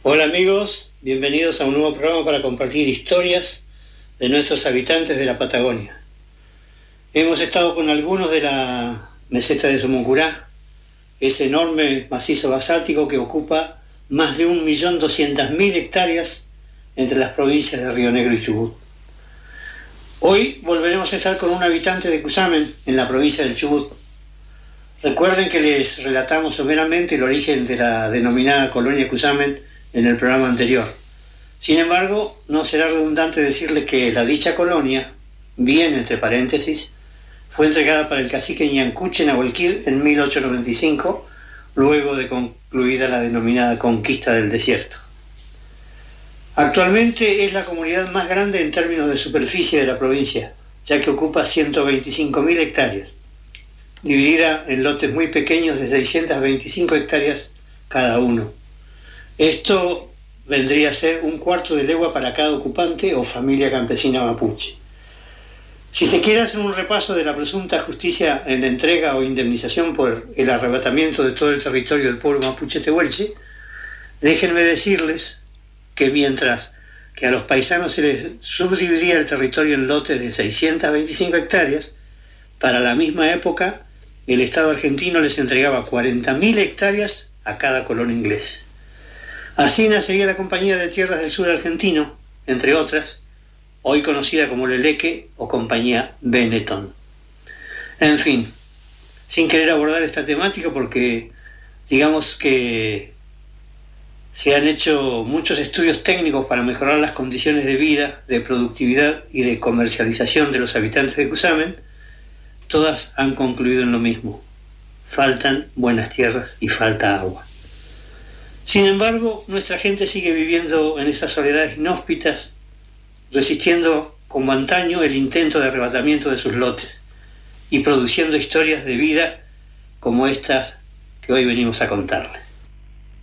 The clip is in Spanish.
Hola amigos, bienvenidos a un nuevo programa para compartir historias de nuestros habitantes de la Patagonia. Hemos estado con algunos de la meseta de Sumuncurá, ese enorme macizo basáltico que ocupa más de 1.200.000 hectáreas entre las provincias de Río Negro y Chubut. Hoy volveremos a estar con un habitante de Cusamen, en la provincia del Chubut. Recuerden que les relatamos someramente el origen de la denominada colonia Cusamen en el programa anterior. Sin embargo, no será redundante decirle que la dicha colonia, bien entre paréntesis, fue entregada para el cacique Ñancuche Nahuelquil en 1895, luego de concluida la denominada conquista del desierto. Actualmente es la comunidad más grande en términos de superficie de la provincia, ya que ocupa 125.000 hectáreas, dividida en lotes muy pequeños de 625 hectáreas cada uno. Esto vendría a ser un cuarto de legua para cada ocupante o familia campesina mapuche. Si se quiere hacer un repaso de la presunta justicia en la entrega o indemnización por el arrebatamiento de todo el territorio del pueblo mapuche tehuelche, déjenme decirles que mientras que a los paisanos se les subdividía el territorio en lotes de 625 hectáreas, para la misma época el Estado argentino les entregaba 40.000 hectáreas a cada colono inglés. Así nacería la Compañía de Tierras del Sur Argentino, entre otras, hoy conocida como Leleque o Compañía Benetton. En fin, sin querer abordar esta temática porque digamos que se han hecho muchos estudios técnicos para mejorar las condiciones de vida, de productividad y de comercialización de los habitantes de Cusamen, todas han concluido en lo mismo: faltan buenas tierras y falta agua. Sin embargo, nuestra gente sigue viviendo en esas soledades inhóspitas, resistiendo como antaño el intento de arrebatamiento de sus lotes y produciendo historias de vida como estas que hoy venimos a contarles.